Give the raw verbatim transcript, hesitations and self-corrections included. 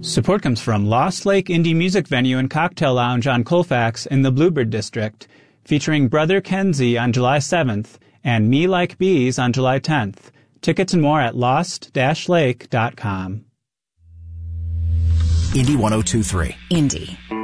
Support comes from Lost Lake Indie Music Venue and Cocktail Lounge on Colfax in the Bluebird District, featuring Brother Kenzie on July seventh and Me Like Bees on July tenth. Tickets and more at lost dash lake dot com. Indie one oh two three. Indie.